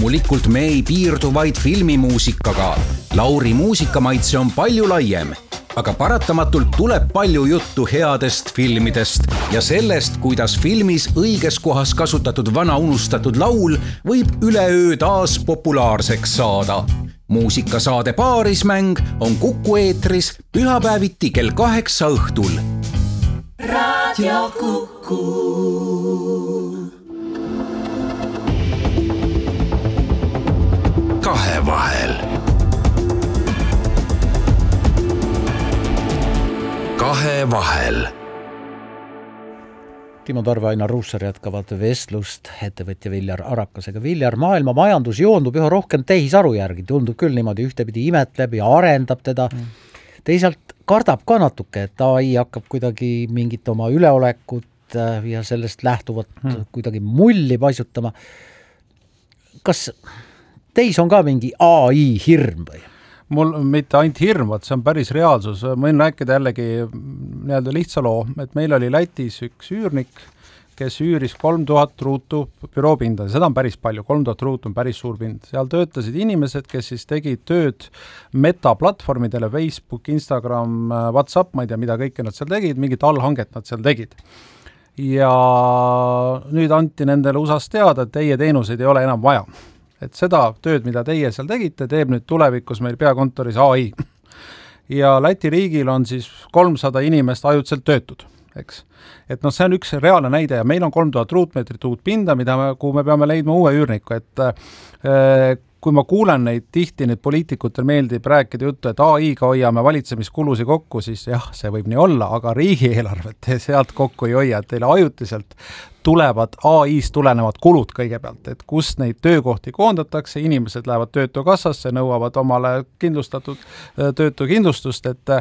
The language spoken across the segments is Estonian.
loomulikult me ei piirdu vaid filmimuusikaga. Lauri muusikamaitse on palju laiem, aga paratamatult tuleb palju juttu headest filmidest ja sellest, kuidas filmis õiges kohas kasutatud vana unustatud laul võib üleöö taas populaarseks saada. Muusikasaade Paarismäng on Kuku eetris pühapäeviti kell 8 õhtul. Radio Kuku. Kahevahel. Kahevahel. Timo Tarve, Ainar Ruussaar jätkavad vestlust ettevõtja Viljar Arakasega. Viljar, maailma majandus joondub üha rohkem tehisaru järgi, tundub küll niimoodi ühtepidi imetleb ja arendab teda. Teisalt kardab ka natuke, et AI hakkab kuidagi mingit oma üleolekut ja sellest lähtuvat kuidagi mulli paisutama. Kas teis on ka mingi AI hirm või? Mul mitte ainult hirm, see on päris reaalsus. Ma võin rääkida jällegi nii-öelda lihtsa loo, et meil oli Lätis üks üürnik, kes üüris 3000 ruutu büroopinda. Seda on päris palju, 3000 ruutu on päris suur pind. Seal töötasid inimesed, kes siis tegid tööd metaplatvormidele, Facebook, Instagram, WhatsApp, ma ei tea, mida kõike nad seal tegid, mingit allhanget nad seal tegid. Ja nüüd anti nendele USAs teada, et teie teenuseid ei ole enam vaja. Et seda tööd, mida teie seal tegite, teeb nüüd tulevikus meil peakontoris AI. Ja Läti riigil on siis 300 inimest ajutselt töötud, eks. Et see on üks reaalne näide ja meil on 3000 ruutmeetrit uut pinda, kuhu me peame leidma uue üürniku, et kui ma kuulen neid tihti, need poliitikutel meeldib rääkida juttu, et AI-ga hoiame valitsemiskulusi kokku, siis jah, see võib nii olla, aga riigieelarvet sealt kokku ei hoia, et teile ajutiselt tulevad AI-st tulenevad kulud kõigepealt, et kust neid töökohti koondatakse, inimesed lähevad töötukassasse, nõuavad omale kindlustatud töötukindlustust, et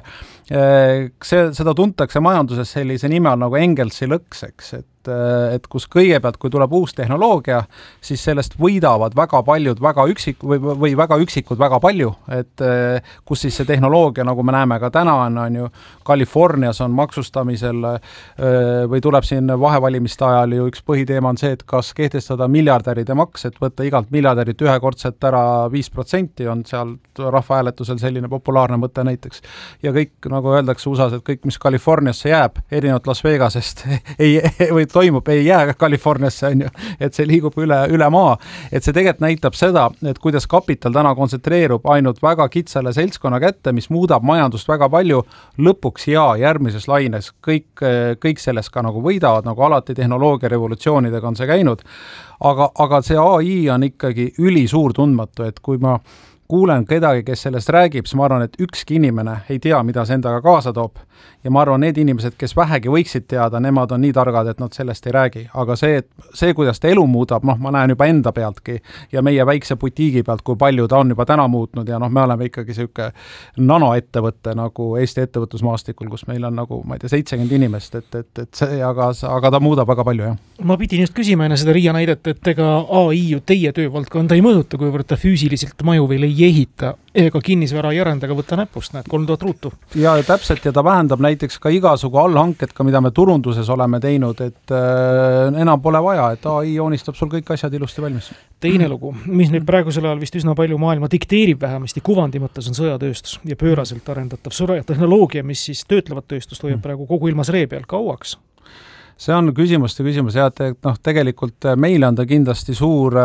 seda tuntakse majanduses sellise nime nagu Engelsi lõkseks, et kus kõigepealt, kui tuleb uus tehnoloogia, siis sellest võidavad väga paljud väga üksikud väga palju, et kus siis see tehnoloogia, nagu me näeme ka täna on ju, Californias on maksustamisel või tuleb siin vahevalimiste ajal ju üks põhiteema on see, et kas kehtestada miljardäride maks, et võtta igalt miljardärit ühekordselt ära 5%, on seal rahvahääletusel selline populaarne mõte näiteks. Ja kõik, nagu öeldakse USAs, et kõik, mis Californiasse jääb, erinevalt Las Vegasest, või toimub, ei jää Californiasse, on ju, et see liigub üle maa. Et see tegelikult näitab seda, et kuidas kapital täna kontsentreerub ainult väga kitsale seltskonna kätte, mis muudab majandust väga palju, lõpuks ja järgmises laines kõik sellest ka nagu võidavad, nagu alati tehnoloogia revolutsioonidega on see käinud, aga see AI on ikkagi ülisuur tundmatu, et kui ma kuulen kedagi, kes sellest räägib, siis ma arvan, et ükski inimene ei tea, mida see endaga kaasa toob. Ja ma arvan, need inimesed, kes vähegi võiksid teada, nemad on nii targad, et nad sellest ei räägi. Aga see, kuidas ta elu muudab, ma näen juba enda pealtki ja meie väikse butiigi pealt, kui palju ta on juba täna muutnud ja me oleme ikkagi selline nanoettevõtte nagu Eesti ettevõtlusmaastikul, kus meil on nagu, ma ei tea, 70 inimest, aga ta muudab väga palju, jah. Ma pidin just küsima enne seda Riia näidet, et ega AI ju teie töövaldkonda ei mõjuta, kuivõrd ta füüsiliselt maju veel ei ehita ega kinnisvara ei arenda, aga võtta näpust, näed 3000 ruutu. Ja täpselt, ja ta vähendab näiteks ka igasugu allhanked, ka mida me turunduses oleme teinud, et enam pole vaja, et AI joonistab sul kõik asjad ilusti valmis. Teine lugu, mis nüüd praegusel ajal vist üsna palju maailma dikteerib vähemasti kuvandi mõttes on sõjatööstus ja pööraselt arendatav sõjatehnoloogia, mis siis töötlevat tööstust hoiab praegu kogu ilmas ree peal kauaks. See on küsimus, ja tegelikult meile on ta kindlasti suur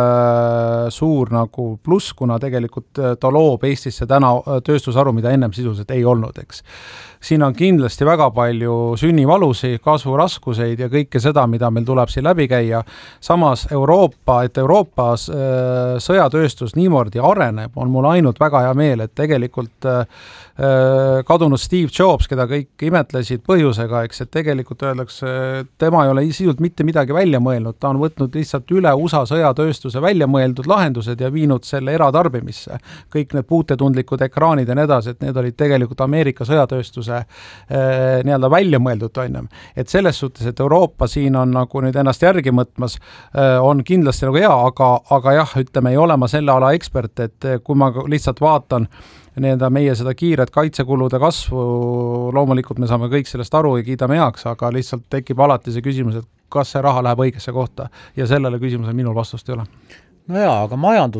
nagu pluss, kuna tegelikult ta loob Eestisse täna tööstusharu, mida ennem sisuliselt ei olnud, eks. Siin on kindlasti väga palju sünnivalusi, kasvuraskuseid ja kõike seda, mida meil tuleb siin läbi käia. Samas Euroopas sõjatööstus niimoodi areneb, on mul ainult väga hea meel, et tegelikult kadunud Steve Jobs, keda kõik imetlesid põhjusega, eks, et tegelikult öeldakse, tema ei ole sisult mitte midagi välja mõelnud, ta on võtnud lihtsalt üle USA sõjatööstuse välja mõeldud lahendused ja viinud selle eratarbimisse. Kõik need puutetundlikud ekraanid ja need edasi, et need olid tegelikult Ameerika sõjatööstuse nii-öelda välja mõeldud, on. Et selles suhtes, et Euroopa siin on nagu nüüd ennast järgi mõtmas, on kindlasti nagu hea, aga jah, ütleme, ei ole ma selle ala ekspert, et kui ma lihtsalt vaatan meie seda kiiret kaitsekulude kasvu, loomulikult me saame kõik sellest aru ja kiidame heaks, aga lihtsalt tekib alati see küsimus, et kas see raha läheb õigesse kohta ja sellele küsimusele minul vastust ei ole. No jaa, aga majandus